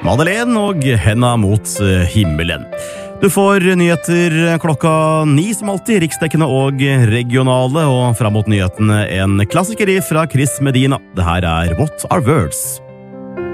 Madeleine og Henda mot himmelen. Du får nyheter klokka 9 som alltid, riksdekkende og regionale, og frem mot nyhetene en klassiker fra Chris Medina. Det her er What Are Words?